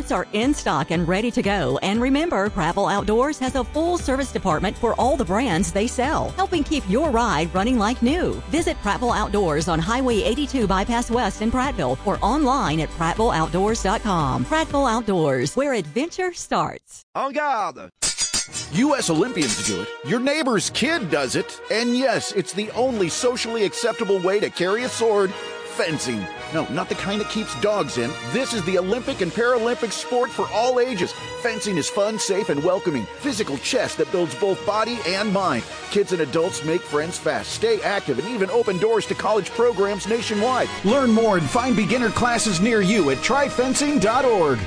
Kits are in stock and ready to go. And remember, Prattville Outdoors has a full service department for all the brands they sell, helping keep your ride running like new. Visit Prattville Outdoors on Highway 82 Bypass West in Prattville or online at prattvilleoutdoors.com. Prattville Outdoors, where adventure starts. En garde! U.S. Olympians do it. Your neighbor's kid does it. And yes, it's the only socially acceptable way to carry a sword. Fencing. No, not the kind that keeps dogs in. This is the Olympic and Paralympic sport for all ages. Fencing is fun, safe, and welcoming. Physical chess that builds both body and mind. Kids and adults make friends fast, stay active, and even open doors to college programs nationwide. Learn more and find beginner classes near you at tryfencing.org.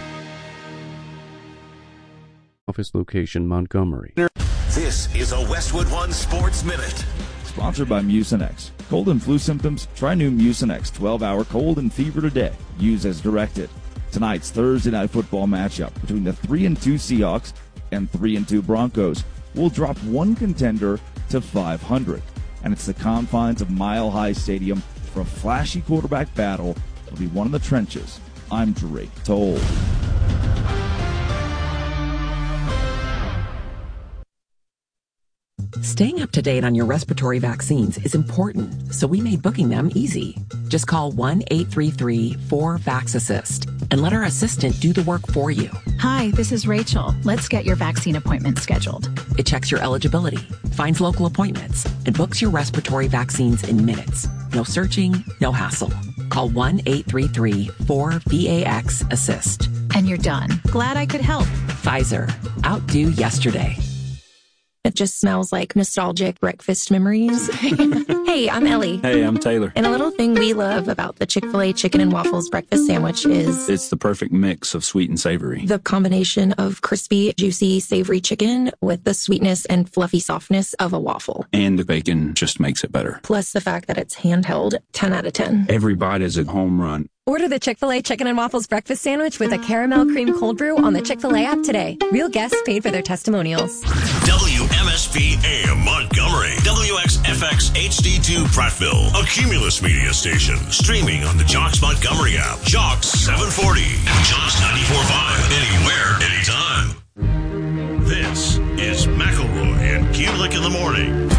Office location, Montgomery. This is a Westwood One Sports Minute. Sponsored by Mucinex. Cold and flu symptoms? Try new Mucinex 12-hour cold and fever today. Use as directed. Tonight's Thursday night football matchup between the 3-2 Seahawks and 3-2 Broncos will drop one contender to 500. And it's the confines of Mile High Stadium for a flashy quarterback battle. It'll be one in the trenches. I'm Drake Toll. Staying up to date on your respiratory vaccines is important, so we made booking them easy. Just call 1-833-4-VAX-ASSIST and let our assistant do the work for you. Hi, this is Rachel. Let's get your vaccine appointment scheduled. It checks your eligibility, finds local appointments, and books your respiratory vaccines in minutes. No searching, no hassle. Call 1-833-4-VAX-ASSIST. And you're done. Glad I could help. Pfizer. Outdo yesterday. It just smells like nostalgic breakfast memories. Hey, I'm Ellie. Hey, I'm Taylor. And a little thing we love about the Chick-fil-A chicken and waffles breakfast sandwich is... it's the perfect mix of sweet and savory. The combination of crispy, juicy, savory chicken with the sweetness and fluffy softness of a waffle. And the bacon just makes it better. Plus the fact that it's handheld, 10 out of 10. Every bite is a home run. Order the Chick-fil-A Chicken and Waffles Breakfast Sandwich with a caramel cream cold brew on the Chick-fil-A app today. Real guests paid for their testimonials. WMSP AM Montgomery. WXFX HD2 Prattville. A Cumulus media station. Streaming on the Jocks Montgomery app. Jocks 740. Jocks 94.5. Anywhere, anytime. This is McElroy and Kubelik in the morning.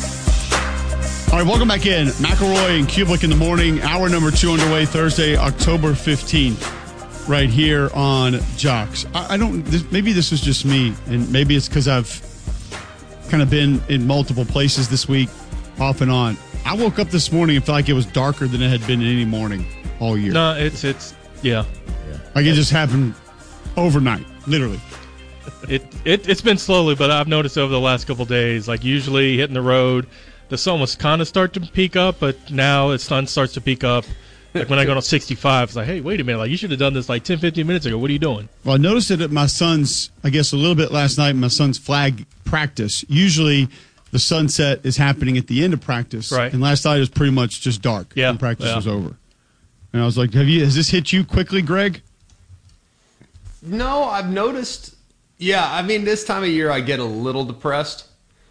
All right, welcome back in. McElroy and Kubelik in the morning. Hour number 2 underway Thursday, October 15th, right here on Jocks. Maybe this was just me, and maybe it's because I've kind of been in multiple places this week, off and on. I woke up this morning and felt like it was darker than it had been in any morning all year. No, it's yeah. Like it just happened overnight, literally. It's been slowly, but I've noticed over the last couple of days, like usually hitting the road, the sun was kind of start to peak up, but now the sun starts to peak up. Like when I go to 65, it's like, hey, wait a minute. Like you should have done this like 10, 15 minutes ago. What are you doing? Well, I noticed it at my son's, I guess a little bit last night, my son's flag practice. Usually the sunset is happening at the end of practice. Right. And last night it was pretty much just dark when practice was over. And I was like, has this hit you quickly, Greg? No, I've noticed. Yeah, I mean, this time of year I get a little depressed.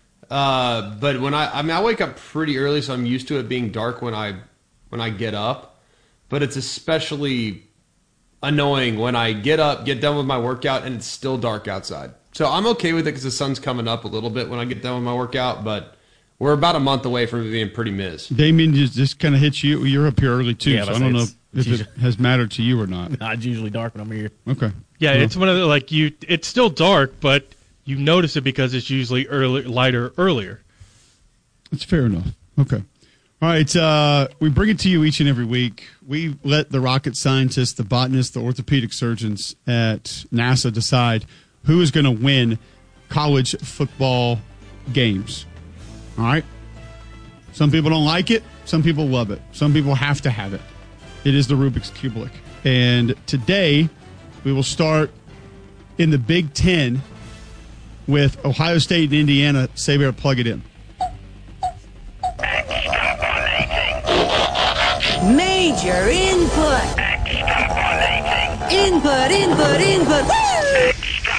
But when I wake up pretty early, so I'm used to it being dark when I get up. But it's especially annoying when I get up, get done with my workout, and it's still dark outside. So I'm okay with it because the sun's coming up a little bit when I get done with my workout, but we're about a month away from it being pretty miz. Damien, just kind of hits you. You're up here early, too, so I don't know if it has mattered to you or not. It's usually dark when I'm here. Okay. Yeah, it's one of the, it's still dark, but you notice it because it's usually lighter earlier. That's fair enough. Okay. All right, we bring it to you each and every week. We let the rocket scientists, the botanists, the orthopedic surgeons at NASA decide who is going to win college football games. All right? Some people don't like it. Some people love it. Some people have to have it. It is the Rubik's Kubelik. And today we will start in the Big Ten with Ohio State and Indiana. Say bear, plug it in. Major input. Input. Woo!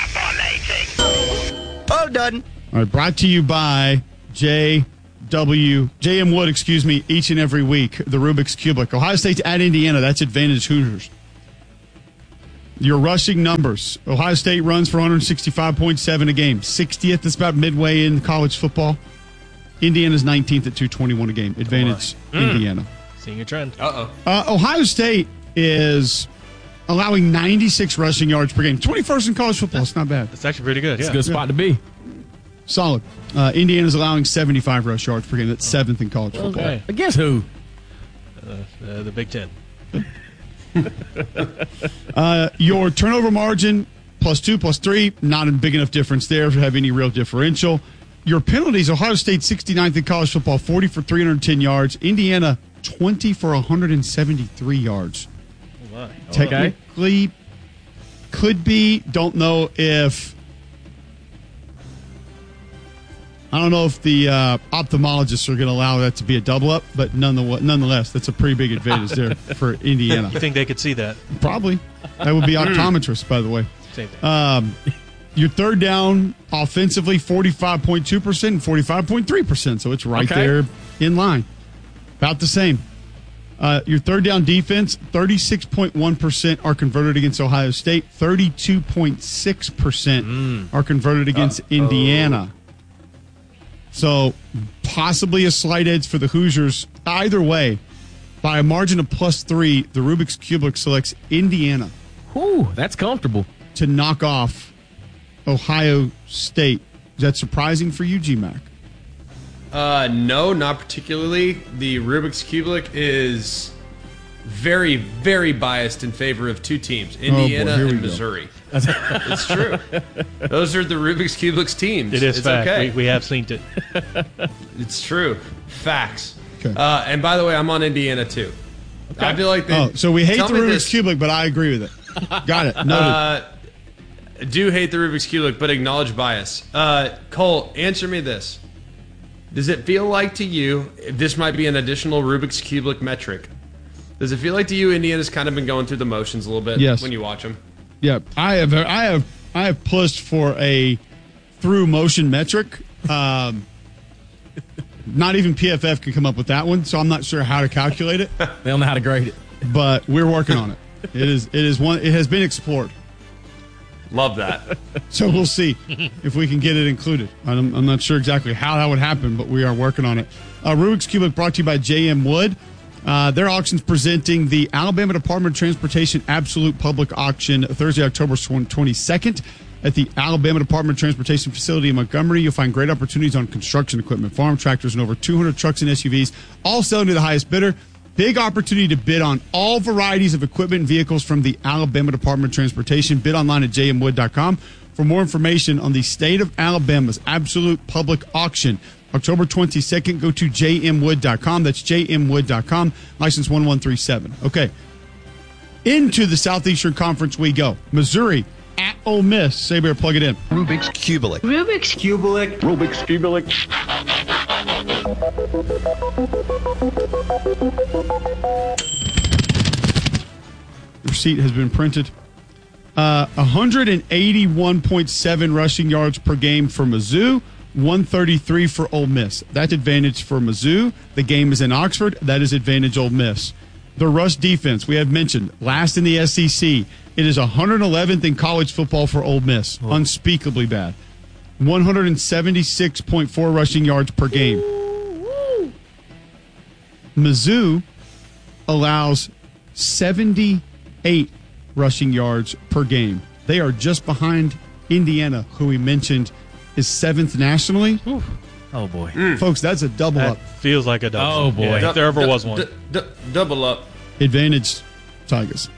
All done. All right, brought to you by JM Wood, each and every week, the Rubik's Kubelik. Ohio State's at Indiana. That's advantage Hoosiers. Your rushing numbers. Ohio State runs for 165.7 a game. 60th. That's about midway in college football. Indiana's 19th at 221 a game. Advantage Indiana. Seeing a trend. Ohio State is allowing 96 rushing yards per game. 21st in college football. It's not bad. It's actually pretty good. It's a good spot to be. Solid. Indiana's allowing 75 rush yards per game. That's 7th in college football. Okay. Against who? The Big Ten. Your turnover margin, +2, +3, not a big enough difference there to have any real differential. Your penalties, Ohio State 69th in college football, 40 for 310 yards. Indiana, 20 for 173 yards. Oh, Technically, could be. Don't know if. I don't know if the ophthalmologists are going to allow that to be a double up, but nonetheless, that's a pretty big advantage there for Indiana. You think they could see that? Probably. That would be optometrists, by the way. Same thing. Your third down offensively, 45.2% and 45.3%, so it's right there in line. About the same. Your third down defense, 36.1% are converted against Ohio State, 32.6% are converted against Indiana. So possibly a slight edge for the Hoosiers. Either way, by a margin of +3, the Rubik's Cube selects Indiana. Whew, that's comfortable. To knock off Ohio State. Is that surprising for you, GMAC? No, not particularly. The Rubik's Cube is very, very biased in favor of two teams, Indiana and Missouri. It's true. Those are the Rubik's Cube teams. It is it's fact. okay. We have seen it. It's true. Facts. Okay. And by the way, I'm on Indiana too. Okay. I feel like so we hate the Rubik's Cube, but I agree with it. Got it. Noted. Do hate the Rubik's Cube, but acknowledge bias. Cole, answer me this. Does it feel like to you, this might be an additional Rubik's Cube metric, does it feel like to you Indiana's kind of been going through the motions a little bit when you watch them? Yeah, I have pushed for a through motion metric. Not even PFF can come up with that one, so I'm not sure how to calculate it. They don't know how to grade it, but we're working on it. It is one. It has been explored. Love that. So we'll see if we can get it included. I'm not sure exactly how that would happen, but we are working on it. Rubik's Cube brought to you by J.M. Wood. Their auction's presenting the Alabama Department of Transportation Absolute Public Auction Thursday, October 22nd at the Alabama Department of Transportation facility in Montgomery. You'll find great opportunities on construction equipment, farm tractors, and over 200 trucks and SUVs, all selling to the highest bidder. Big opportunity to bid on all varieties of equipment and vehicles from the Alabama Department of Transportation. Bid online at jmwood.com. For more information on the state of Alabama's Absolute Public Auction, October 22nd, go to jmwood.com. That's jmwood.com, license 1137. Okay. Into the Southeastern Conference we go. Missouri at Ole Miss. Saber, plug it in. Rubik's Cube. Rubik's Cube. Rubik's Cube. Receipt has been printed. 181.7 rushing yards per game for Mizzou, 133 for Ole Miss. That's advantage for Mizzou. The game is in Oxford. That is advantage Ole Miss. The rush defense, we have mentioned, last in the SEC. It is 111th in college football for Ole Miss. Oh. Unspeakably bad. 176.4 rushing yards per game. Mizzou allows 78 rushing yards per game. They are just behind Indiana, who we mentioned is 7th nationally. Ooh. Oh, boy. Folks, that's a double that up. Feels like a double. Oh, boy. Yeah, if there ever was one. Double up. Advantage Tigers.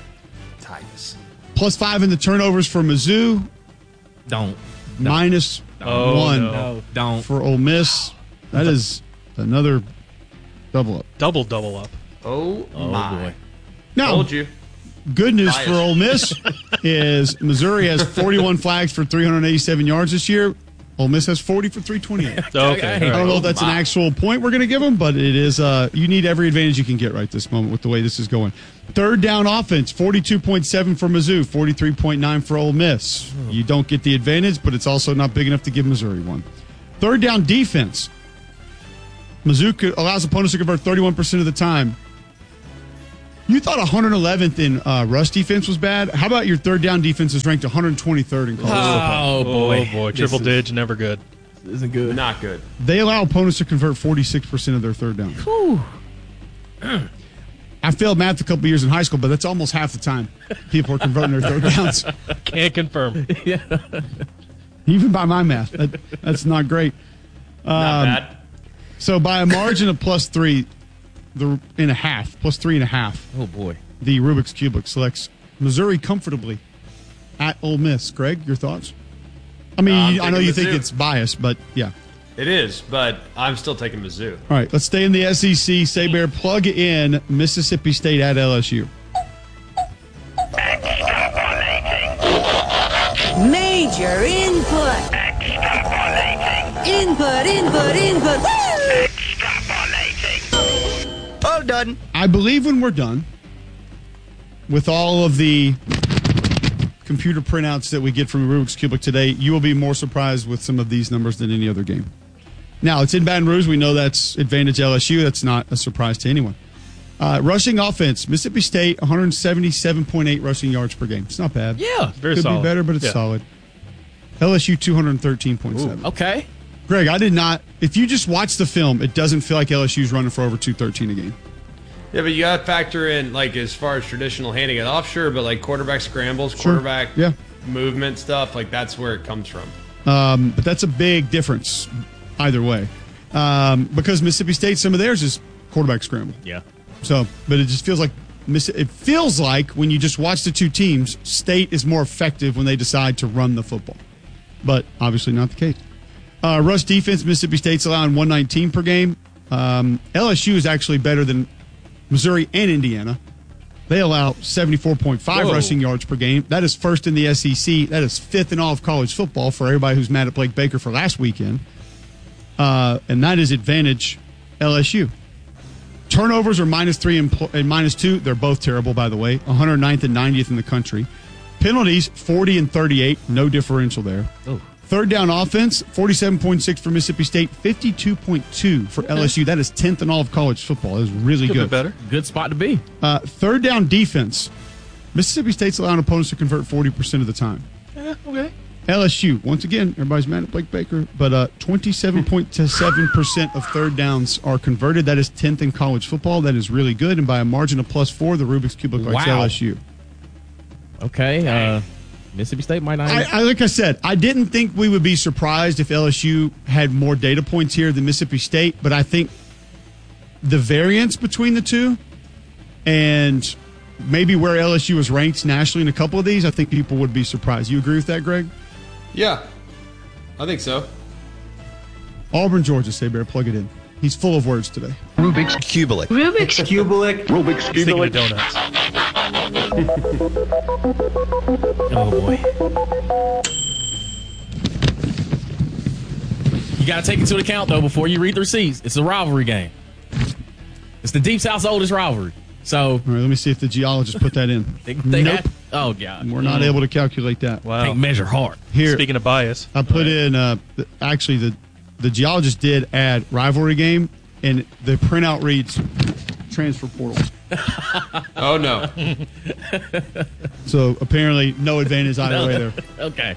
+5 in the turnovers for Mizzou. Don't. -1 Don't. for Ole Miss. That is another double up. Double up. Oh my. Boy. Now, Told you. Good news for Ole Miss is Missouri has 41 flags for 387 yards this year. Ole Miss has 40 for 328. Okay. I don't know if that's an actual point we're going to give them, but it is. You need every advantage you can get right this moment with the way this is going. Third down offense, 42.7 for Mizzou, 43.9 for Ole Miss. You don't get the advantage, but it's also not big enough to give Missouri one. Third down defense, Mizzou allows opponents to convert 31% of the time. You thought 111th in rush defense was bad. How about your third down defense is ranked 123rd in college football? Oh, boy. Triple dig, never good. This isn't good. Not good. They allow opponents to convert 46% of their third downs. I failed math a couple years in high school, but that's almost half the time people are converting their third downs. Can't confirm. Even by my math. That's not great. Not bad. So by a margin of plus 3.5. Oh, boy. The Rubik's Cube selects Missouri comfortably at Ole Miss. Greg, your thoughts? I mean, I know you think it's biased, but yeah. It is, but I'm still taking Mizzou. All right, let's stay in the SEC. Say Bear, plug in Mississippi State at LSU. Major input. Input. Woo! All done. I believe when we're done with all of the computer printouts that we get from Rubik's Cube today, you will be more surprised with some of these numbers than any other game. Now, it's in Baton Rouge. We know that's advantage LSU. That's not a surprise to anyone. Rushing offense, Mississippi State, 177.8 rushing yards per game. It's not bad. Yeah, very Could solid. be better, but it's solid. LSU, 213.7. Okay. Greg, I did not. If you just watch the film, it doesn't feel like LSU's running for over 213 a game. Yeah, but you got to factor in, like, as far as traditional handing it off, sure, but, like, quarterback scrambles, quarterback movement stuff, like, that's where it comes from. But that's a big difference either way. Because Mississippi State, some of theirs is quarterback scramble. Yeah. So, but it just feels like when you just watch the two teams, State is more effective when they decide to run the football. But obviously not the case. Rush defense, Mississippi State's allowing 119 per game. LSU is actually better than Missouri and Indiana. They allow 74.5 rushing yards per game. That is first in the SEC. That is fifth in all of college football for everybody who's mad at Blake Baker for last weekend. And that is advantage LSU. Turnovers are -3 and -2. They're both terrible, by the way. 109th and 90th in the country. Penalties, 40 and 38. No differential there. Oh. Third down offense, 47.6 for Mississippi State, 52.2 for LSU. That is 10th in all of college football. That is really good. Better. Good spot to be. Third down defense, Mississippi State's allowing opponents to convert 40% of the time. Yeah, okay. LSU, once again, everybody's mad at Blake Baker, but 27.7% of third downs are converted. That is 10th in college football. That is really good. And by a margin of +4, the Rubik's Cube looks like LSU. Okay. Mississippi State might not. Like I said, I didn't think we would be surprised if LSU had more data points here than Mississippi State, but I think the variance between the two and maybe where LSU is ranked nationally in a couple of these, I think people would be surprised. You agree with that, Greg? Yeah, I think so. Auburn, Georgia, say Bear, plug it in. He's full of words today. Rubik's Cubelic. Rubik's Cubelic. Rubik's Speaking of Cubelic. donuts. Oh, boy. You got to take into account, though, before you read the receipts. It's a rivalry game. It's the Deep South's oldest rivalry. So, all right, let me see if the geologists put that in. Nope. Oh, God. We're not able to calculate that. Wow. Can't measure hard. Here, Speaking of bias. I put in, actually, the geologist did add rivalry game, and the printout reads transfer portal. Oh, no. So apparently no advantage either way there. Okay.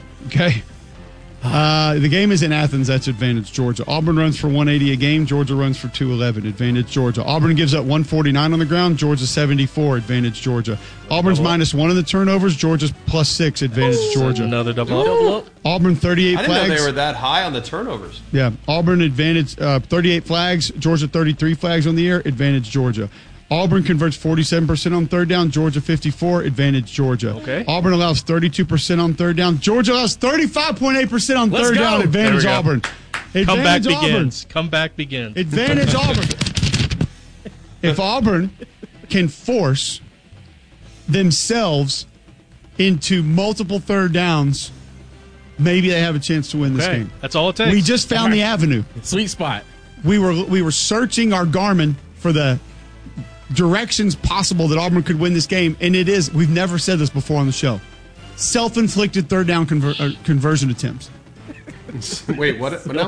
The game is in Athens. That's advantage Georgia. Auburn runs for 180 a game. Georgia runs for 211. Advantage Georgia. Auburn gives up 149 on the ground. Georgia 74. Advantage Georgia. Auburn's -1 in the turnovers. Georgia's +6. Advantage Georgia. Another double up. Auburn 38 I didn't flags. know they were that high on the turnovers. Yeah. Auburn advantage 38 flags. Georgia 33 flags on the air. Advantage Georgia. Auburn converts 47% on third down. Georgia 54. Advantage Georgia. Okay. Auburn allows 32% on third down. Georgia allows 35.8% on third down. Advantage Auburn. Comeback Advantage Auburn. begins. Comeback begins. Advantage Auburn. If Auburn can force themselves into multiple third downs, maybe they have a chance to win this game. That's all it takes. We just found the avenue. Sweet spot. We were searching our Garmin for the directions possible that Auburn could win this game, and it is. We've never said this before on the show. Self-inflicted third down conversion attempts. Wait, what now?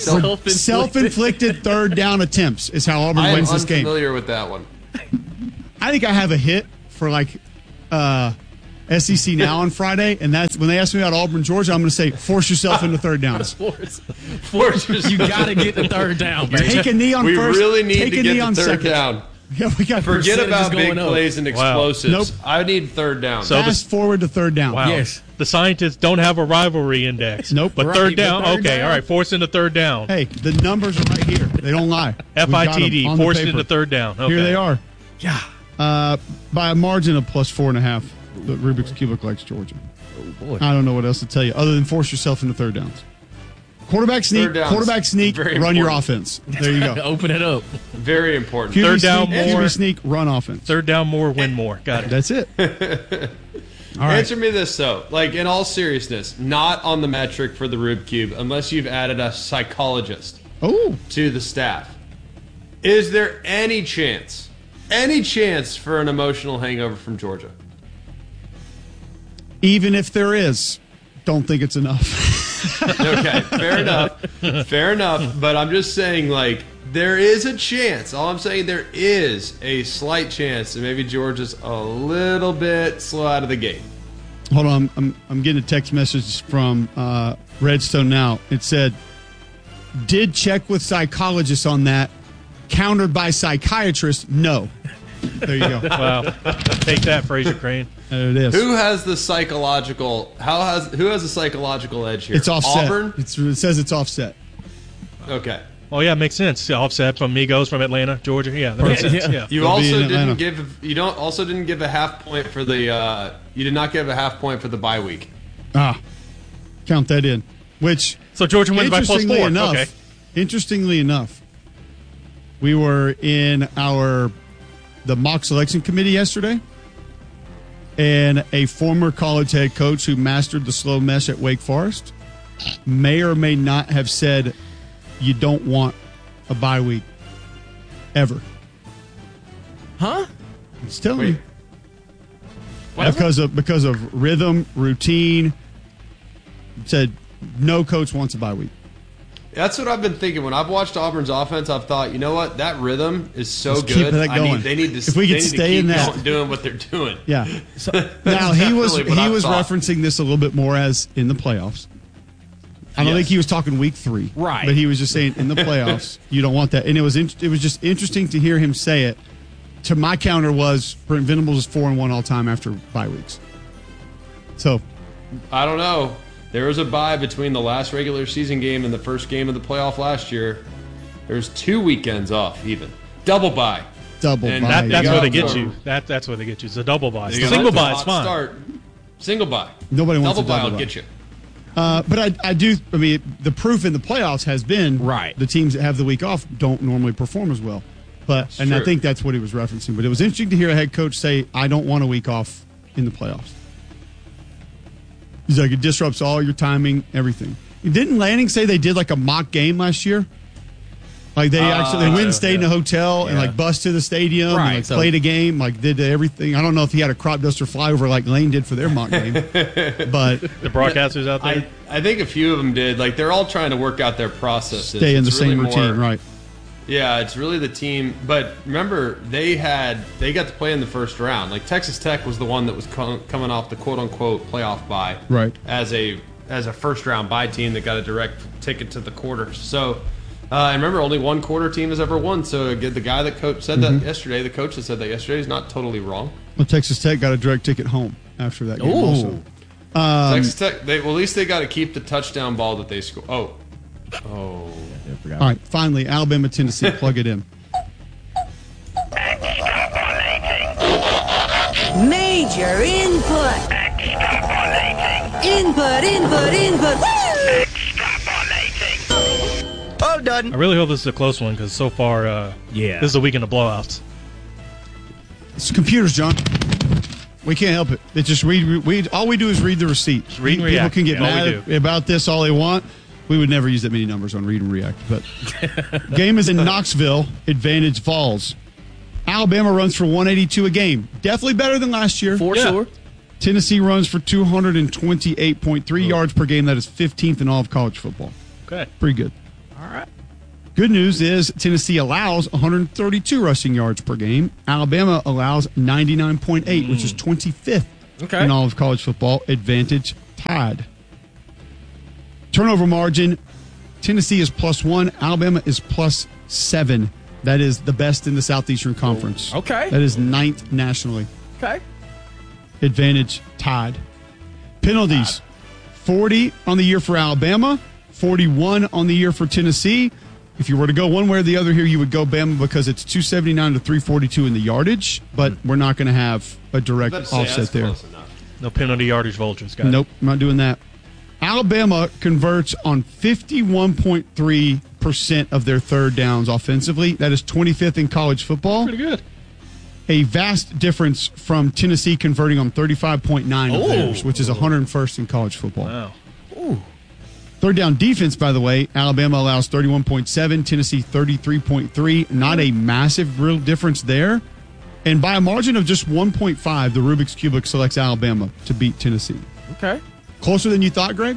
Self-inflicted third down attempts is how Auburn wins this game. I'm unfamiliar with that one. I think I have a hit for SEC Now on Friday, and that's when they ask me about Auburn, Georgia. I'm going to say, force yourself into third downs. Force you got to get the third down, man. Take a knee on we first. We really need take to a get knee the on third second. down. Yeah, we got Forget about big up. plays and explosives. Nope. I need third down. So Fast forward to third down. Wow. Yes. The scientists don't have a rivalry index. Nope. But Right, third but down, third okay, down. all right, force into third down. Hey, the numbers are right here. They don't lie. We've got them FITD, on the forced paper. into third down. Okay. Here they are. Yeah. By a margin of plus 4.5. The Rubik's Cubic likes Georgia. Oh, boy. I don't know what else to tell you other than force yourself into third downs. Quarterback sneak, Very run your important. offense. There you go. Open it up. Very important. QB Third down sneak, more. QB sneak, run offense. Third down more, win more. Got it. That's it. All right. Answer me this, though. Like, in all seriousness, not on the metric for the Rube Cube, unless you've added a psychologist to the staff. Is there any chance for an emotional hangover from Georgia? Even if there is, don't think it's enough. Okay, fair enough. But I'm just saying, like, there is a chance. All I'm saying, there is a slight chance that maybe Georgia's a little bit slow out of the gate. Hold on, I'm getting a text message from Redstone now. It said, "Did check with psychologists on that. Countered by psychiatrists, no." There you go. Wow. Take that, Fraser Crane. There it is. Who has the psychological? Who has the psychological edge here? It's offset. Auburn. It says it's offset. Okay. Oh yeah, makes sense. Offset from Migos from Atlanta, Georgia. Yeah, that makes sense. Yeah. You They'll be also in Atlanta. didn't give a half point for the. You did not give a half point for the bye week. Count that in. Which So Georgia wins by plus interestingly 4. enough, Okay. Interestingly enough, we were in the mock selection committee yesterday, and a former college head coach who mastered the slow mesh at Wake Forest may or may not have said you don't want a bye week ever. Huh? It's telling you. Because of rhythm, routine. Said no coach wants a bye week. That's what I've been thinking. When I've watched Auburn's offense, I've thought, you know what? That rhythm is so Let's good. keep that going. They need to. If we could stay in that. doing what they're doing. Yeah. Now he was Definitely what I thought. referencing this a little bit more as in the playoffs. I don't think he was talking week 3, Right. But he was just saying in the playoffs you don't want that, and it was just interesting to hear him say it. To my counter was Brent Venables is 4-1 all time after bye weeks. So I don't know. There was a bye between the last regular season game and the first game of the playoff last year. There's 2 weekends off, even double bye. And that's where they get you. That's where they get you. It's a double bye. Single bye is fine. Single bye. Nobody wants double a bye. double I'll bye. get you. But I do. I mean, the proof in the playoffs has been the teams that have the week off don't normally perform as well. But I true. think that's what he was referencing. But it was interesting to hear a head coach say, "I don't want a week off in the playoffs." He's like, it disrupts all your timing, everything. Didn't Lanning say they did like a mock game last year? Like they went and stayed in a hotel and like bust to the stadium and like played a game, like did everything. I don't know if he had a crop duster flyover like Lane did for their mock game, but the broadcasters out there. I think a few of them did. Like they're all trying to work out their processes. stay in the It's same really routine, more- right? Yeah, it's really the team. But remember, they got to play in the first round. Like Texas Tech was the one that was coming off the quote unquote playoff bye, Right. As a first round bye team that got a direct ticket to the quarters. So, and remember, only one quarter team has ever won. So the guy that said that yesterday, the coach that said that yesterday, is not totally wrong. Well, Texas Tech got a direct ticket home after that game. Also, Texas Tech. At least they got to keep the touchdown ball that they score. Oh. all right. Finally, Alabama, Tennessee. Plug it in. Major input. Input. Woo! All done. I really hope this is a close one because so far, this is a weekend of blowouts. It's computers, John. We can't help it. It's just all we do is read the receipt. read and People react. can get All we mad do. about this all they want. We would never use that many numbers on read and react. But game is in Knoxville. Advantage Falls. Alabama runs for 182 a game. Definitely better than last year. For sure. Tennessee runs for 228.3 yards per game. That is 15th in all of college football. Okay. Pretty good. All right. Good news is Tennessee allows 132 rushing yards per game. Alabama allows 99.8, which is 25th in all of college football. Advantage tied. Turnover margin, Tennessee is +1. Alabama is +7. That is the best in the Southeastern Conference. Okay. That is 9th nationally. Okay. Advantage tied. Penalties, 40 on the year for Alabama, 41 on the year for Tennessee. If you were to go one way or the other here, you would go Bama because it's 279 to 342 in the yardage, but we're not going to have a direct offset there. No penalty yardage vultures, guys. Nope, I'm not doing that. Alabama converts on 51.3% of their third downs offensively. That is 25th in college football. Pretty good. A vast difference from Tennessee converting on 35.9 of theirs, which is 101st in college football. Wow. Ooh. Third down defense, by the way, Alabama allows 31.7, Tennessee 33.3. Not a massive real difference there. And by a margin of just 1.5, the Rubik's Cubic selects Alabama to beat Tennessee. Okay. Closer than you thought, Greg?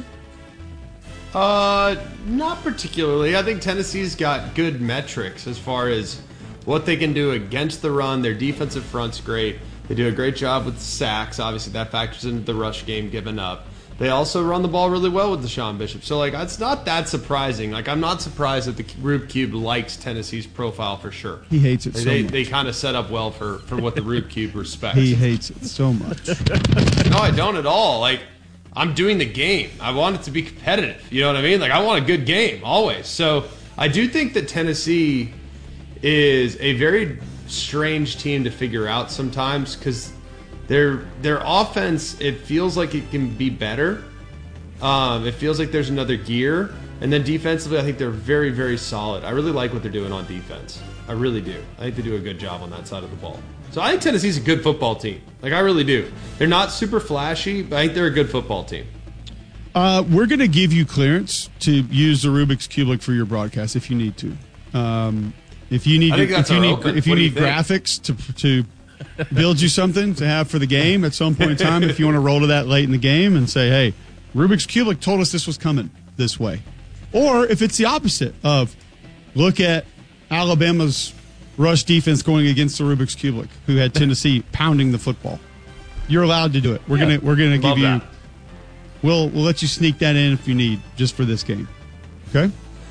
Not particularly. I think Tennessee's got good metrics as far as what they can do against the run. Their defensive front's great. They do a great job with sacks. Obviously, that factors into the rush game given up. They also run the ball really well with Deshaun Bishop. So, it's not that surprising. I'm not surprised that the Rube Cube likes Tennessee's profile for sure. He hates it so much. They kind of set up well for what the Rube Cube respects. He hates it so much. No, I don't at all. I'm doing the game. I want it to be competitive. You know what I mean? I want a good game, always. So, I do think that Tennessee is a very strange team to figure out sometimes because their offense, it feels like it can be better. It feels like there's another gear. And then defensively, I think they're very, very solid. I really like what they're doing on defense. I really do. I think they do a good job on that side of the ball. So I think Tennessee's a good football team. I really do. They're not super flashy, but I think they're a good football team. We're going to give you clearance to use the Rubik's Cubic for your broadcast if you need to. If you need graphics to build you something to have for the game at some point in time, if you want to roll to that late in the game and say, hey, Rubik's Cubic told us this was coming this way. Or if it's the opposite of look at Alabama's rush defense going against the Rubik's Cubic, who had Tennessee pounding the football. You're allowed to do it. We're gonna give you. We'll let you sneak that in if you need, just for this game. Okay.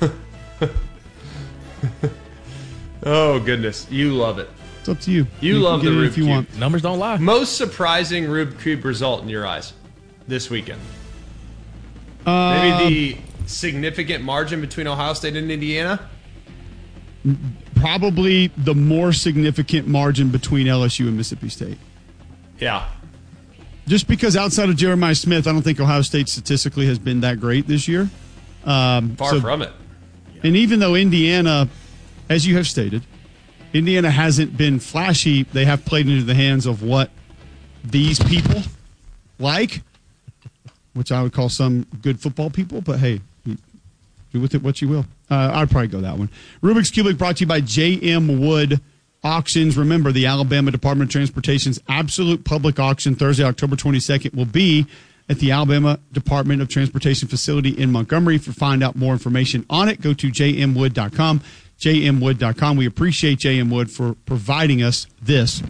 Oh goodness, you love it. It's up to you. You love the Rube if you Cube. want. Numbers don't lie. Most surprising Rube Cube result in your eyes this weekend? Maybe the significant margin between Ohio State and Indiana? Probably the more significant margin between LSU and Mississippi State. Yeah. Just because outside of Jeremiah Smith, I don't think Ohio State statistically has been that great this year. Far from it. And even though Indiana, as you have stated, Indiana hasn't been flashy, they have played into the hands of what these people like, which I would call some good football people, but hey, do with it what you will. I'd probably go that one. Rubik's Cubic brought to you by J.M. Wood Auctions. Remember, the Alabama Department of Transportation's absolute public auction Thursday, October 22nd will be at the Alabama Department of Transportation facility in Montgomery. To find out more information on it, go to jmwood.com. jmwood.com. We appreciate J.M. Wood for providing us this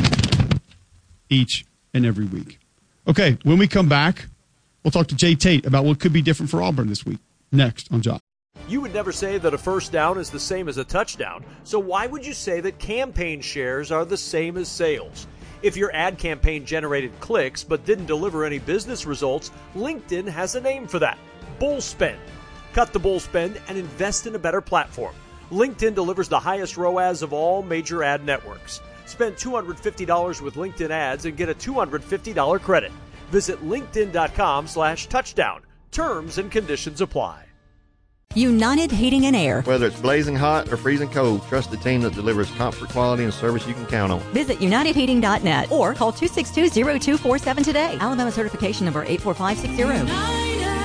each and every week. Okay, when we come back, we'll talk to Jay Tate about what could be different for Auburn this week. Next on Jock. You would never say that a first down is the same as a touchdown, so why would you say that campaign shares are the same as sales? If your ad campaign generated clicks but didn't deliver any business results, LinkedIn has a name for that: bull spend. Cut the bull spend and invest in a better platform. LinkedIn delivers the highest ROAS of all major ad networks. Spend $250 with LinkedIn ads and get a $250 credit. Visit linkedin.com/touchdown. Terms and conditions apply. United Heating and Air. Whether it's blazing hot or freezing cold, trust the team that delivers comfort, quality, and service you can count on. Visit UnitedHeating.net or call 262-0247 today. Alabama certification number 84560.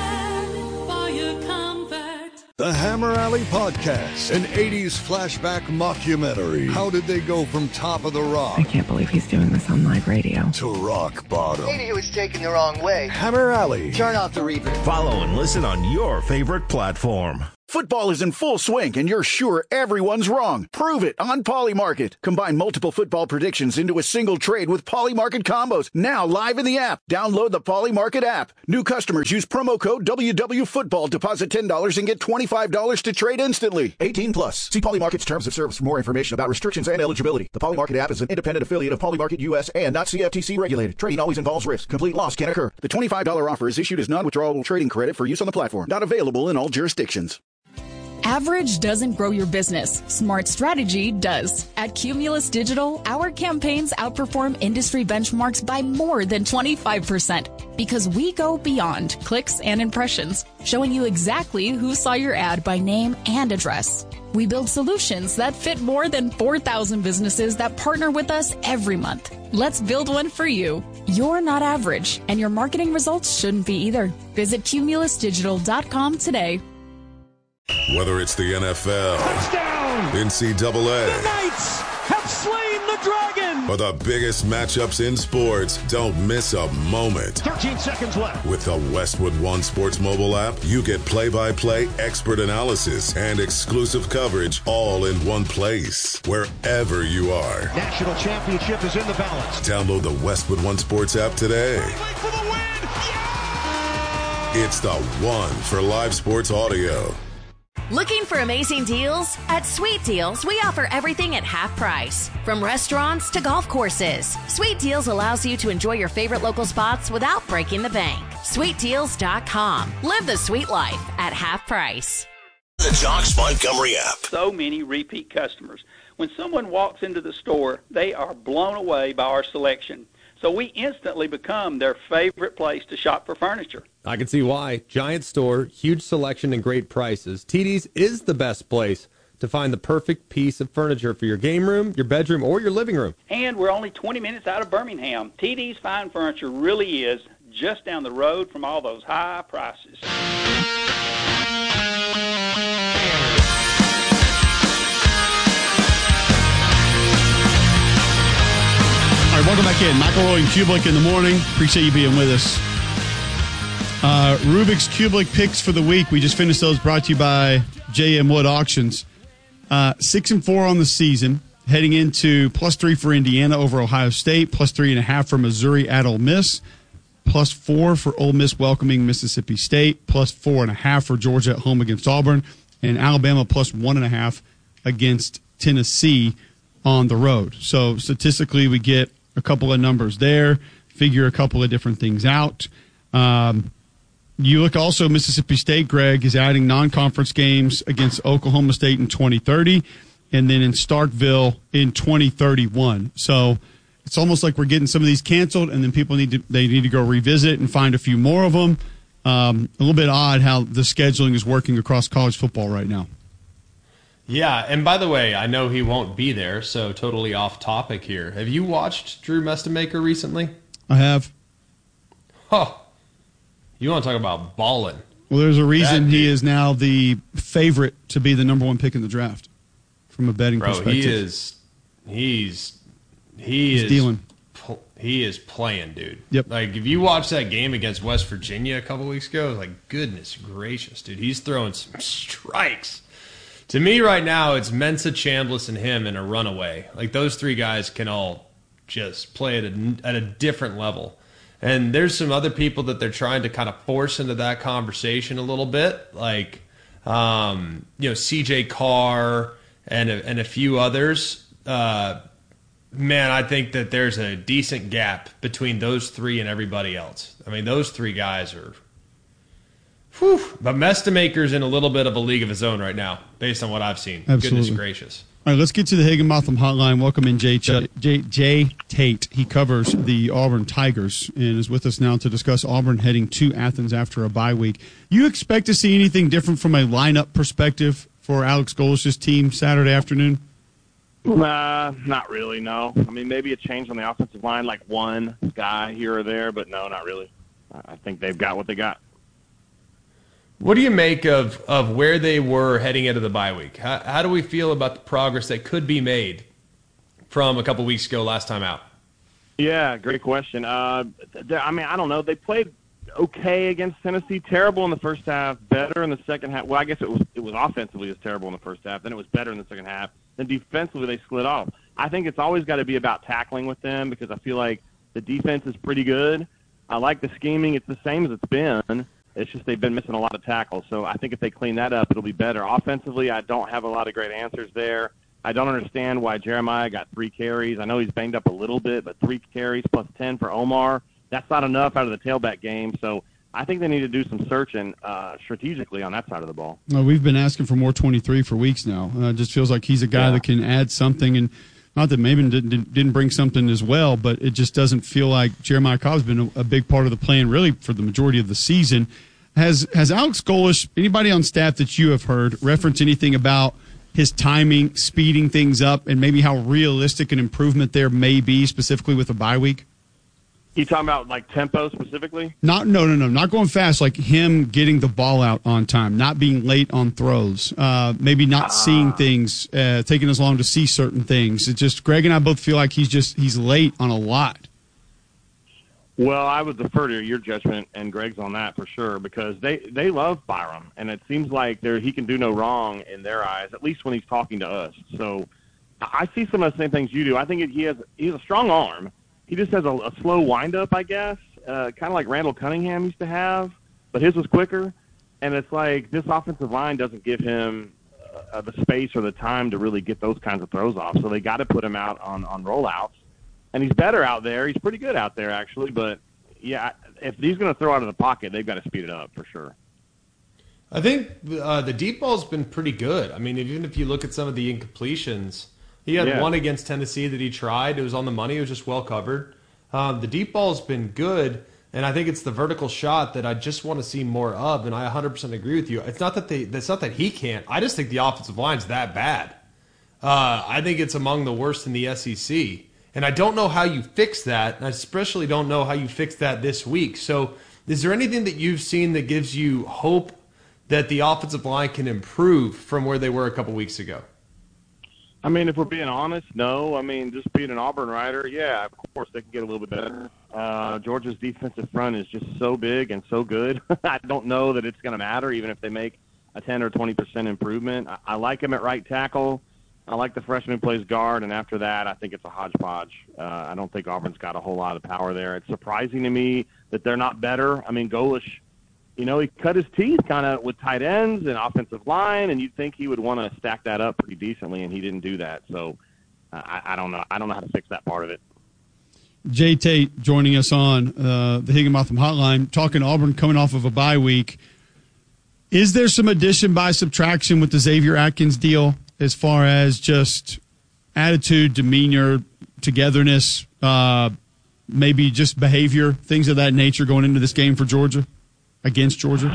The Hammer Alley Podcast, an 80s flashback mockumentary. How did they go from top of the rock? I can't believe he's doing this on live radio. To rock bottom. Maybe he was taken the wrong way. Hammer Alley. Turn off the reverb. Follow and listen on your favorite platform. Football is in full swing, and you're sure everyone's wrong. Prove it on Polymarket. Combine multiple football predictions into a single trade with Polymarket combos. Now live in the app. Download the Polymarket app. New customers use promo code WWFootball. Deposit $10 and get $25 to trade instantly. 18 plus. See Polymarket's terms of service for more information about restrictions and eligibility. The Polymarket app is an independent affiliate of Polymarket US and not CFTC regulated. Trading always involves risk. Complete loss can occur. The $25 offer is issued as non-withdrawable trading credit for use on the platform. Not available in all jurisdictions. Average doesn't grow your business. Smart strategy does. At Cumulus Digital, our campaigns outperform industry benchmarks by more than 25% because we go beyond clicks and impressions, showing you exactly who saw your ad by name and address. We build solutions that fit more than 4,000 businesses that partner with us every month. Let's build one for you. You're not average, and your marketing results shouldn't be either. Visit cumulusdigital.com today. Whether it's the NFL, touchdown, NCAA, the Knights have slain the dragon, or the biggest matchups in sports, don't miss a moment. 13 seconds left. With the Westwood One Sports mobile app, you get play-by-play expert analysis and exclusive coverage all in one place, wherever you are. National championship is in the balance. Download the Westwood One Sports app today. For the win. Yeah! It's the one for live sports audio. Looking for amazing deals? At Sweet Deals, we offer everything at half price. From restaurants to golf courses, Sweet Deals allows you to enjoy your favorite local spots without breaking the bank. SweetDeals.com. Live the sweet life at half price. The Jocks Montgomery app. So many repeat customers. When someone walks into the store, they are blown away by our selection. So we instantly become their favorite place to shop for furniture. I can see why. Giant store, huge selection, and great prices. TD's is the best place to find the perfect piece of furniture for your game room, your bedroom, or your living room. And we're only 20 minutes out of Birmingham. TD's Fine Furniture really is just down the road from all those high prices. All right, welcome back in. McElroy and Kublik in the morning. Appreciate you being with us. Rubik's Kublik picks for the week. We just finished those, brought to you by J.M. Wood Auctions. 6-4 on the season, heading into +3 for Indiana over Ohio State, +3.5 for Missouri at Ole Miss, +4 for Ole Miss welcoming Mississippi State, +4.5 for Georgia at home against Auburn, and Alabama +1.5 against Tennessee on the road. So statistically, we get a couple of numbers there, figure a couple of different things out. You look also, Mississippi State, Greg, is adding non-conference games against Oklahoma State in 2030 and then in Starkville in 2031. So it's almost like we're getting some of these canceled, and then people need to go revisit and find a few more of them. A little bit odd how the scheduling is working across college football right now. Yeah, and by the way, I know he won't be there, so totally off topic here. Have you watched Drew Mestemaker recently? I have. Oh, you want to talk about balling. Well, there's a reason he is now the favorite to be the number one pick in the draft from a betting perspective. He's dealing. He is playing, dude. Yep. Like, if you watch that game against West Virginia a couple weeks ago, it's like, goodness gracious, dude. He's throwing some strikes. To me right now, it's Mensa, Chambliss, and him in a runaway. Like, those three guys can all just play at a different level. And there's some other people that they're trying to kind of force into that conversation a little bit, like C.J. Carr and a few others. Man, I think that there's a decent gap between those three and everybody else. I mean, those three guys are... Whew. But Mestemaker's in a little bit of a league of his own right now, based on what I've seen. Absolutely. Goodness gracious. All right, let's get to the Higginbotham hotline. Welcome in Jay Tate. He covers the Auburn Tigers and is with us now to discuss Auburn heading to Athens after a bye week. You expect to see anything different from a lineup perspective for Alex Golish's team Saturday afternoon? Not really, no. I mean, maybe a change on the offensive line, like one guy here or there, but no, not really. I think they've got what they got. What do you make of where they were heading into the bye week? How do we feel about the progress that could be made from a couple weeks ago last time out? Yeah, great question. I mean, I don't know. They played okay against Tennessee, terrible in the first half, better in the second half. Well, I guess it was offensively it was terrible in the first half, then it was better in the second half. Then defensively they slid off. I think it's always got to be about tackling with them because I feel like the defense is pretty good. I like the scheming. It's the same as it's been. It's just they've been missing a lot of tackles. So I think if they clean that up, it'll be better. Offensively, I don't have a lot of great answers there. I don't understand why Jeremiah got 3 carries. I know he's banged up a little bit, but 3 carries plus 10 for Omar, that's not enough out of the tailback game. So I think they need to do some searching strategically on that side of the ball. Well, we've been asking for more 23 for weeks now. It just feels like he's a guy that can add something. And not that Maven didn't bring something as well, but it just doesn't feel like Jeremiah Cobb's been a big part of the plan really for the majority of the season. Has Alex Golesh, anybody on staff that you have heard, reference anything about his timing, speeding things up, and maybe how realistic an improvement there may be, specifically with a bye week? You talking about like tempo specifically? No, not going fast. Like him getting the ball out on time, not being late on throws, maybe not seeing things, taking as long to see certain things. It's just Greg and I both feel like he's late on a lot. Well, I would defer to your judgment and Greg's on that for sure because they love Byram, and it seems like he can do no wrong in their eyes, at least when he's talking to us. So I see some of the same things you do. I think he has a strong arm. He just has a slow windup, I guess, kind of like Randall Cunningham used to have, but his was quicker. And it's like this offensive line doesn't give him the space or the time to really get those kinds of throws off. So they got to put him out on rollouts. And he's better out there. He's pretty good out there, actually. But, yeah, if he's going to throw out of the pocket, they've got to speed it up for sure. I think the deep ball's been pretty good. I mean, even if you look at some of the incompletions, he had one against Tennessee that he tried. It was on the money. It was just well covered. The deep ball's been good, and I think it's the vertical shot that I just want to see more of, and I 100% agree with you. It's not that it's not that he can't. I just think the offensive line's that bad. I think it's among the worst in the SEC. And I don't know how you fix that, and I especially don't know how you fix that this week. So is there anything that you've seen that gives you hope that the offensive line can improve from where they were a couple weeks ago? I mean, if we're being honest, no. I mean, just being an Auburn writer, yeah, of course they can get a little bit better. Georgia's defensive front is just so big and so good. I don't know that it's going to matter even if they make a 10 or 20% improvement. I like him at right tackle. I like the freshman who plays guard, and after that, I think it's a hodgepodge. I don't think Auburn's got a whole lot of power there. It's surprising to me that they're not better. I mean, Golesh, he cut his teeth kind of with tight ends and offensive line, and you'd think he would want to stack that up pretty decently, and he didn't do that. So I don't know. I don't know how to fix that part of it. Jay Tate joining us on the Higginbotham Hotline, talking Auburn coming off of a bye week. Is there some addition by subtraction with the Xavier Atkins deal? As far as just attitude, demeanor, togetherness, maybe just behavior, things of that nature going into this game for Georgia, against Georgia?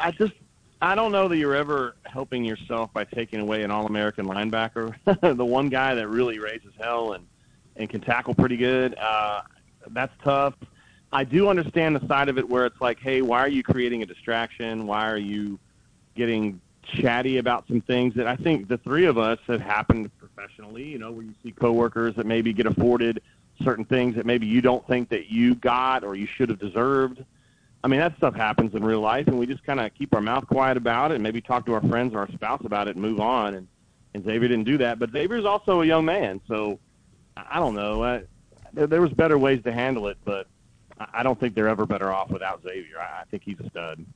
I don't know that you're ever helping yourself by taking away an All-American linebacker, the one guy that really raises hell and can tackle pretty good. That's tough. I do understand the side of it where it's like, hey, why are you creating a distraction? Why are you getting chatty about some things that I think the three of us have happened professionally, where you see coworkers that maybe get afforded certain things that maybe you don't think that you got or you should have deserved. I mean, that stuff happens in real life, and we just kind of keep our mouth quiet about it and maybe talk to our friends or our spouse about it and move on. And Xavier didn't do that, but Xavier's also a young man, so I don't know. There was better ways to handle it, but I don't think they're ever better off without Xavier. I think he's a stud.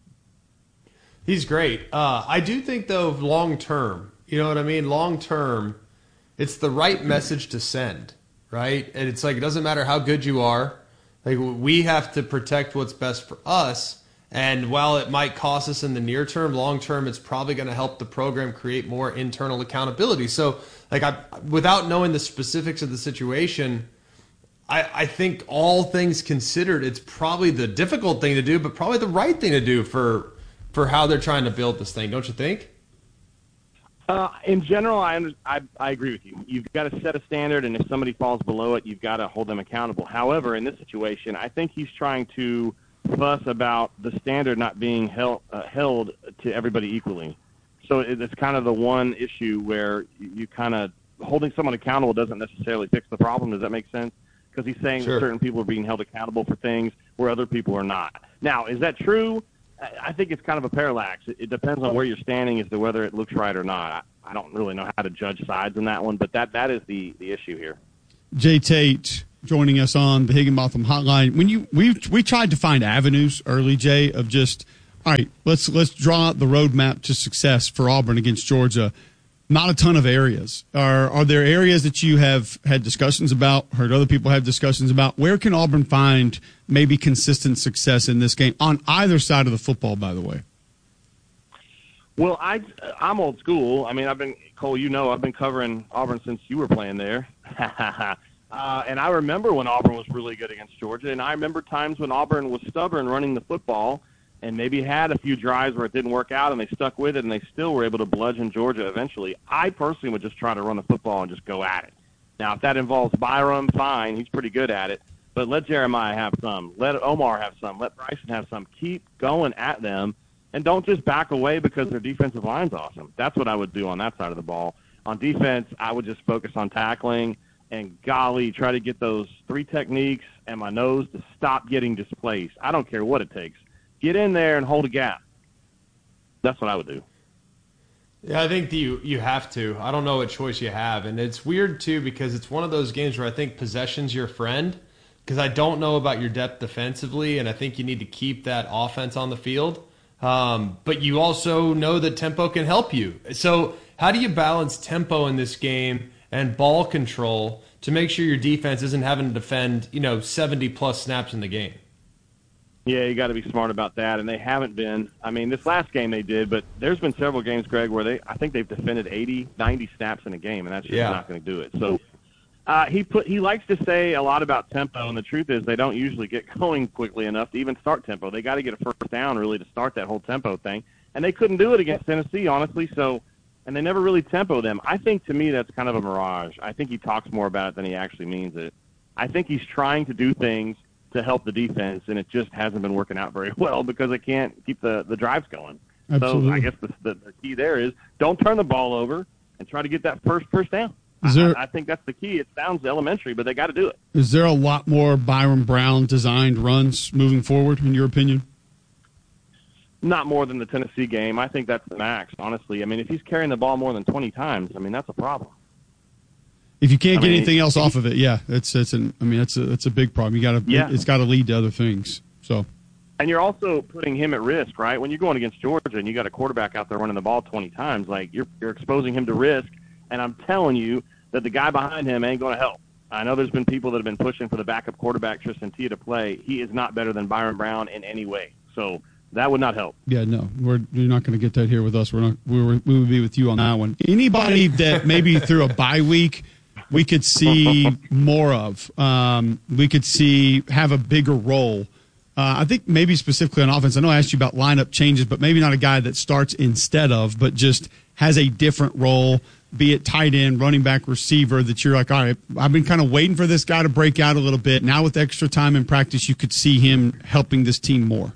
He's great. I do think, though, long term, you know what I mean? Long term, it's the right message to send, right? And it's like it doesn't matter how good you are. Like we have to protect what's best for us. And while it might cost us in the near term, long term, it's probably going to help the program create more internal accountability. So, like, without knowing the specifics of the situation, I think all things considered, it's probably the difficult thing to do, but probably the right thing to do for how they're trying to build this thing, don't you think? In general, I agree with you. You've got to set a standard, and if somebody falls below it, you've got to hold them accountable. However, in this situation, I think he's trying to fuss about the standard not being held to everybody equally. So it's kind of the one issue where you kind of holding someone accountable doesn't necessarily fix the problem. Does that make sense? because he's saying that certain people are being held accountable for things where other people are not. Now, is that true? I think it's kind of a parallax. It depends on where you're standing as to whether it looks right or not. I don't really know how to judge sides in that one, but that is the issue here. Jay Tate joining us on the Higginbotham Hotline. When we tried to find avenues early, Jay, of just, all right, let's draw out the roadmap to success for Auburn against Georgia. Not a ton of areas. Are there areas that you have had discussions about, heard other people have discussions about? Where can Auburn find maybe consistent success in this game on either side of the football, by the way? Well, I'm old school. I mean, Cole, I've been covering Auburn since you were playing there. And I remember when Auburn was really good against Georgia, and I remember times when Auburn was stubborn running the football and maybe had a few drives where it didn't work out, and they stuck with it, and they still were able to bludgeon Georgia eventually. I personally would just try to run the football and just go at it. Now, if that involves Byram, fine. He's pretty good at it. But let Jeremiah have some. Let Omar have some. Let Bryson have some. Keep going at them, and don't just back away because their defensive line's awesome. That's what I would do on that side of the ball. On defense, I would just focus on tackling and, golly, try to get those 3 techniques and my nose to stop getting displaced. I don't care what it takes. Get in there and hold a gap. That's what I would do. Yeah, I think you have to. I don't know what choice you have. And it's weird, too, because it's one of those games where I think possession's your friend, because I don't know about your depth defensively, and I think you need to keep that offense on the field. But you also know that tempo can help you. So how do you balance tempo in this game and ball control to make sure your defense isn't having to defend, 70-plus snaps in the game? Yeah, you got to be smart about that, and they haven't been. I mean, this last game they did, but there's been several games, Greg, where I think they've defended 80, 90 snaps in a game, and that's just not going to do it. So he likes to say a lot about tempo, and the truth is they don't usually get going quickly enough to even start tempo. They got to get a first down, really, to start that whole tempo thing, and they couldn't do it against Tennessee, honestly, and they never really tempo them. I think, to me, that's kind of a mirage. I think he talks more about it than he actually means it. I think he's trying to do things to help the defense, and it just hasn't been working out very well because they can't keep the drives going. Absolutely. So I guess the key there is don't turn the ball over and try to get that first down. I think that's the key. It sounds elementary, but they got to do it. Is there a lot more Byram Brown designed runs moving forward, in your opinion? Not more than the Tennessee game. I think that's the max, honestly. I mean, if he's carrying the ball more than 20 times, that's a problem. If you can't get anything else off of it, it's a big problem. It's got to lead to other things. So, and you're also putting him at risk, right? When you're going against Georgia and you got a quarterback out there running the ball 20 times, like you're exposing him to risk. And I'm telling you that the guy behind him ain't going to help. I know there's been people that have been pushing for the backup quarterback Tristan Tia to play. He is not better than Byram Brown in any way. So that would not help. Yeah, no, you're not going to get that here with us. We would be with you on that one. Anybody that maybe through a bye week we could see more of. We could see have a bigger role. I think maybe specifically on offense. I know I asked you about lineup changes, but maybe not a guy that starts instead of, but just has a different role, be it tight end, running back, receiver, that you're like, all right, I've been kind of waiting for this guy to break out a little bit. Now with extra time in practice, you could see him helping this team more.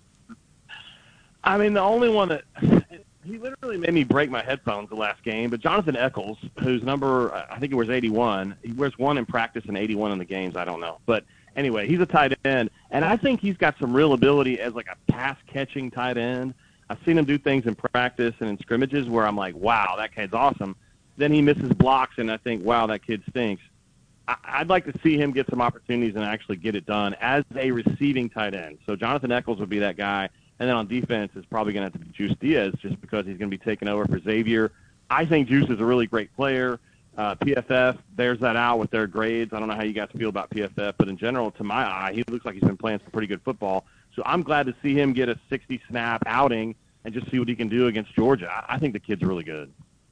I mean, the only one that he literally made me break my headphones the last game, but Jonathan Eccles, whose number, I think it was 81, he wears 1 in practice and 81 in the games, I don't know. But anyway, he's a tight end, and I think he's got some real ability as like a pass-catching tight end. I've seen him do things in practice and in scrimmages where I'm like, wow, that kid's awesome. Then he misses blocks, and I think, wow, that kid stinks. I'd like to see him get some opportunities and actually get it done as a receiving tight end. So Jonathan Eccles would be that guy. And then on defense, it's probably going to have to be Juice Diaz just because he's going to be taking over for Xavier. I think Juice is a really great player. PFF bears that out with their grades. I don't know how you guys feel about PFF, but in general, to my eye, he looks like he's been playing some pretty good football. So I'm glad to see him get a 60-snap outing and just see what he can do against Georgia. I think the kid's really good.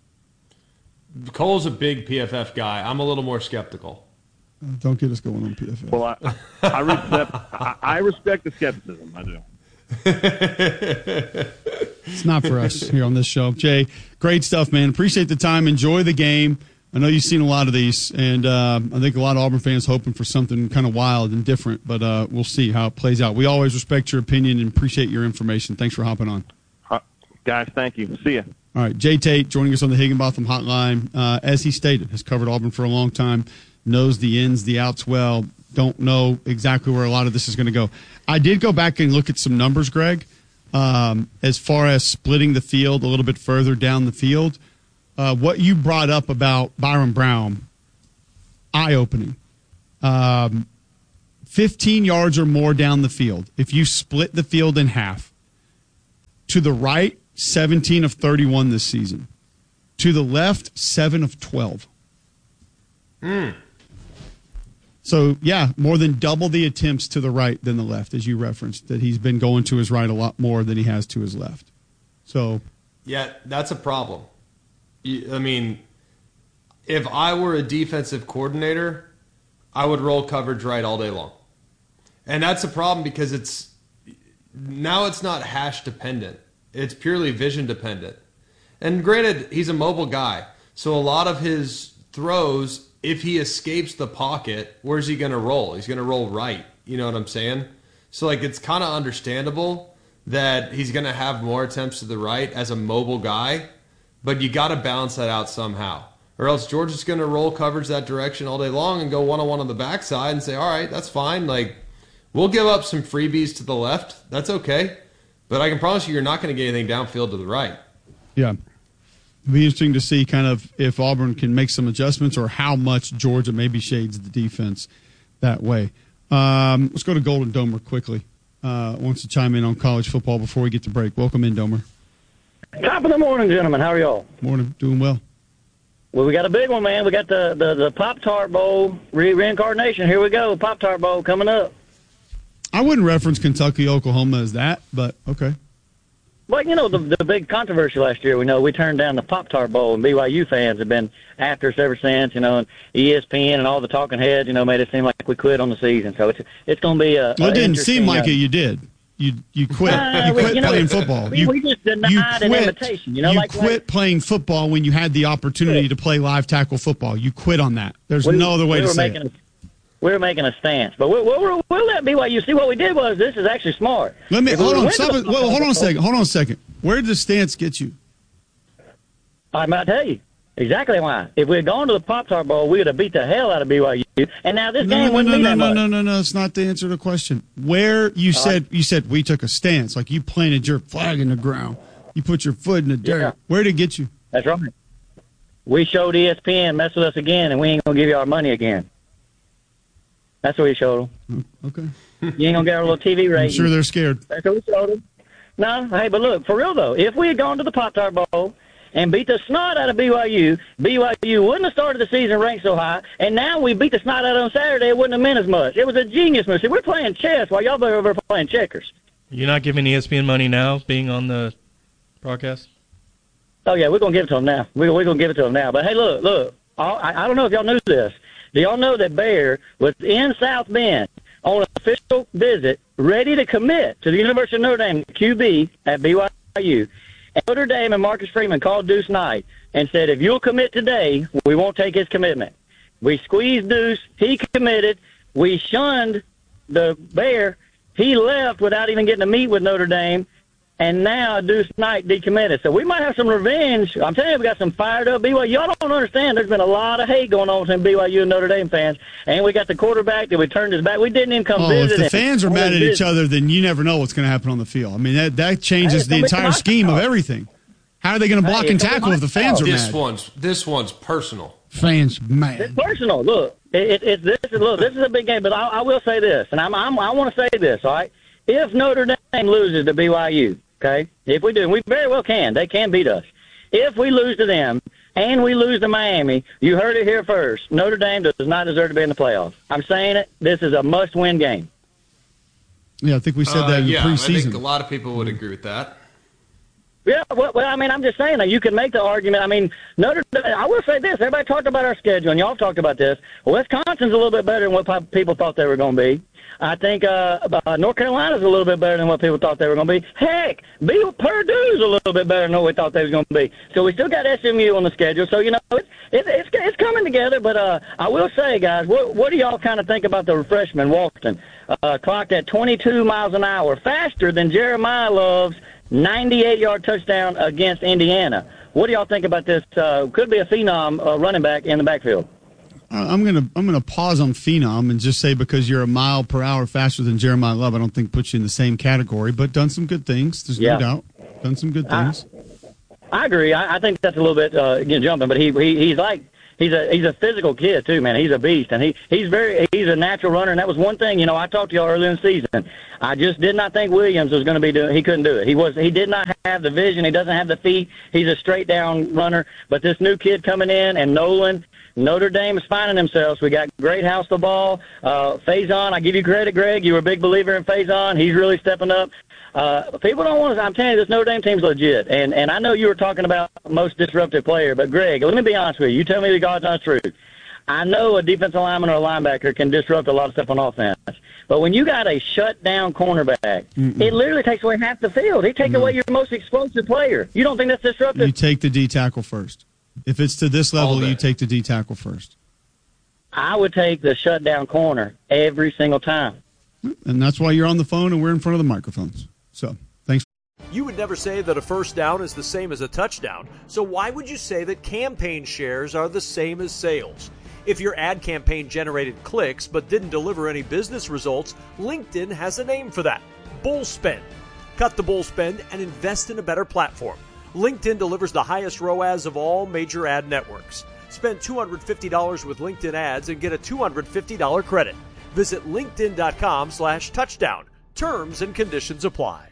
Cole's a big PFF guy. I'm a little more skeptical. Don't get us going on PFF. Well, I respect the skepticism. I do. It's not for us here on this show. Jay, great stuff, man. Appreciate the time. Enjoy the game. I know you've seen a lot of these, and I think a lot of Auburn fans hoping for something kind of wild and different, but we'll see how it plays out. We always respect your opinion and appreciate your information. Thanks for hopping on. Guys, thank you. See ya. All right, Jay Tate joining us on the Higginbotham Hotline. As he stated, has covered Auburn for a long time, knows the ins, the outs well. don't know exactly where a lot of this is going to go. I did go back and look at some numbers, Greg, as far as splitting the field a little bit further down the field. What you brought up about Byron Brown, eye-opening. 15 yards or more down the field. If you split the field in half, to the right, 17 of 31 this season. To the left, 7 of 12. So, yeah, more than double the attempts to the right than the left, as you referenced, that he's been going to his right a lot more than he has to his left. So, yeah, that's a problem. I mean, if I were a defensive coordinator, I would roll coverage right all day long. And that's a problem because it's not hash dependent. It's purely vision dependent. And granted, he's a mobile guy. So a lot of his throws, if he escapes the pocket, where's he going to roll? He's going to roll right. You know what I'm saying? So like it's kind of understandable that he's going to have more attempts to the right as a mobile guy, but you got to balance that out somehow. Or else Georgia's going to roll coverage that direction all day long and go one-on-one on the backside and say, all right, that's fine. Like, we'll give up some freebies to the left. That's okay. But I can promise you're not going to get anything downfield to the right. Yeah. It'll be interesting to see kind of if Auburn can make some adjustments or how much Georgia maybe shades the defense that way. Let's go to Golden Domer quickly. Wants to chime in on college football before we get to break. Welcome in, Domer. Top of the morning, gentlemen. How are y'all? Morning. Doing well. Well, we got a big one, man. We got the Pop-Tart Bowl reincarnation. Here we go. Pop-Tart Bowl coming up. I wouldn't reference Kentucky, Oklahoma as that, but okay. Well, you know, the big controversy last year, we turned down the Pop-Tart Bowl, and BYU fans have been after us ever since, you know, and ESPN and all the talking heads, you know, made it seem like we quit on the season. So it's going to be a well, it didn't seem like it. You did. You quit. You quit playing football. We just denied an invitation. You know, you quit playing football when you had the opportunity to play live tackle football. You quit on that. There's no other way to say it. We were making a stance, but we'll let BYU see. What we did was this is actually smart. Hold on a second. Where did the stance get you? I might tell you exactly why. If we had gone to the Pop-Tart Bowl, we would have beat the hell out of BYU. And now this game wouldn't be that much. No. It's not the answer to the question. Where you said we took a stance, like you planted your flag in the ground, you put your foot in the dirt. Yeah. Where did it get you? That's right. We showed ESPN mess with us again, and we ain't gonna give you our money again. That's what we showed them. Okay. You ain't gonna get our little TV rating. I'm sure they're scared. That's what we showed them. No, hey, but look, for real though, if we had gone to the Pop-Tart Bowl and beat the snot out of BYU wouldn't have started the season ranked so high, and now we beat the snot out on Saturday, it wouldn't have meant as much. It was a genius move. See, we're playing chess while y'all over playing checkers. You're not giving ESPN money now, being on the broadcast? Oh, yeah, we're going to give it to them now. We're going to give it to them now. But, hey, look, I don't know if y'all knew this. Do y'all know that Bear was in South Bend on an official visit, ready to commit to the University of Notre Dame QB at BYU? And Notre Dame and Marcus Freeman called Deuce Knight and said, if you'll commit today, we won't take his commitment. We squeezed Deuce. He committed. We shunned the Bear. He left without even getting to meet with Notre Dame. And now Deuce Knight decommitted. So we might have some revenge. I'm telling you, we got some fired up BYU. Y'all don't understand. There's been a lot of hate going on between BYU and Notre Dame fans. And we got the quarterback that we turned his back. We didn't even come visit him. If the fans are mad at each other, then you never know what's going to happen on the field. I mean, that changes the entire scheme of everything. How are they going to block and tackle if the fans are mad? This one's personal. Fans mad. It's personal. Look, this is a big game. But I will say this, and I want to say this. All right, if Notre Dame loses to BYU. Okay, if we do, and we very well can. They can beat us. If we lose to them and we lose to Miami, you heard it here first. Notre Dame does not deserve to be in the playoffs. I'm saying it. This is a must-win game. Yeah, I think we said that in the preseason. I think a lot of people would agree with that. Yeah, well, I mean, I'm just saying that you can make the argument. I mean, Notre Dame, I will say this. Everybody talked about our schedule, and y'all talked about this. Wisconsin's a little bit better than what people thought they were going to be. I think North Carolina's a little bit better than what people thought they were going to be. Heck, Purdue's a little bit better than what we thought they was going to be. So we still got SMU on the schedule. So, you know, it's coming together. But I will say, guys, what do y'all kind of think about the freshman, Walton? Clocked at 22 miles an hour, faster than Jeremiah Love's 98-yard touchdown against Indiana. What do y'all think about this? Could be a phenom running back in the backfield. I'm gonna pause on phenom and just say because you're a mile per hour faster than Jeremiah Love, I don't think puts you in the same category, but done some good things. There's no doubt. Done some good things. I agree. I think that's a little bit jumping, but he's a physical kid too, man. He's a beast, and he's a natural runner, and that was one thing. I talked to y'all earlier in the season. I just did not think Williams was going to be doing. He couldn't do it. He did not have the vision. He doesn't have the feet. He's a straight down runner. But this new kid coming in, and Nolan, Notre Dame is finding themselves. We got great house the ball. Faison, I give you credit, Greg. You were a big believer in Faison. He's really stepping up. People don't want to. I'm telling you, this Notre Dame team's legit. And I know you were talking about most disruptive player, but Greg, let me be honest with you. You tell me the God's honest truth. I know a defensive lineman or a linebacker can disrupt a lot of stuff on offense. But when you got a shut-down cornerback, it literally takes away half the field. He takes away your most explosive player. You don't think that's disruptive? You take the D tackle first. If it's to this level, you take the D tackle first. I would take the shut-down corner every single time. And that's why you're on the phone and we're in front of the microphones. So, thanks. You would never say that a first down is the same as a touchdown, so why would you say that campaign shares are the same as sales? If your ad campaign generated clicks but didn't deliver any business results, LinkedIn has a name for that: bull spend. Cut the bull spend and invest in a better platform. LinkedIn delivers the highest ROAS of all major ad networks. Spend $250 with LinkedIn ads and get a $250 credit. Visit linkedin.com/touchdown. Terms and conditions apply.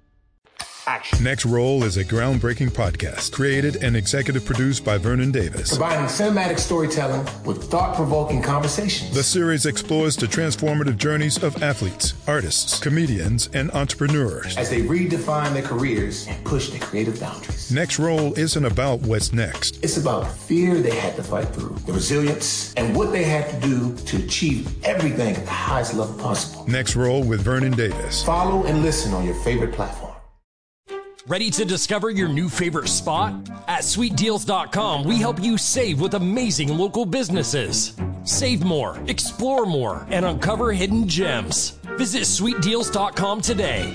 Next Roll is a groundbreaking podcast created and executive produced by Vernon Davis. Combining cinematic storytelling with thought-provoking conversations. The series explores the transformative journeys of athletes, artists, comedians, and entrepreneurs as they redefine their careers and push their creative boundaries. Next Roll isn't about what's next. It's about the fear they had to fight through, the resilience, and what they had to do to achieve everything at the highest level possible. Next Roll with Vernon Davis. Follow and listen on your favorite platform. Ready to discover your new favorite spot? At SweetDeals.com, we help you save with amazing local businesses. Save more, explore more, and uncover hidden gems. Visit SweetDeals.com today.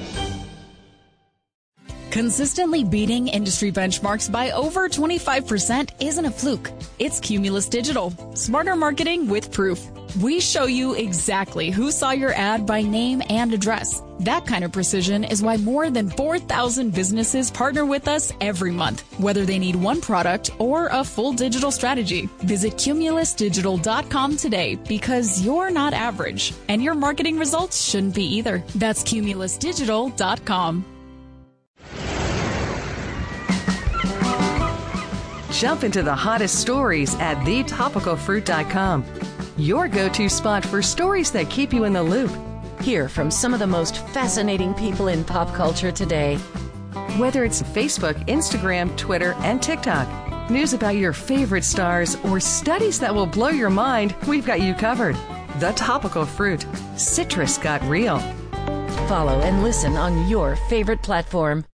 Consistently beating industry benchmarks by over 25% isn't a fluke. It's Cumulus Digital. Smarter marketing with proof. We show you exactly who saw your ad by name and address. That kind of precision is why more than 4,000 businesses partner with us every month, whether they need one product or a full digital strategy. Visit CumulusDigital.com today because you're not average, and your marketing results shouldn't be either. That's CumulusDigital.com. Jump into the hottest stories at thetopicalfruit.com. Your go-to spot for stories that keep you in the loop. Hear from some of the most fascinating people in pop culture today. Whether it's Facebook, Instagram, Twitter, and TikTok, news about your favorite stars, or studies that will blow your mind, we've got you covered. The Topical Fruit. Citrus got real. Follow and listen on your favorite platform.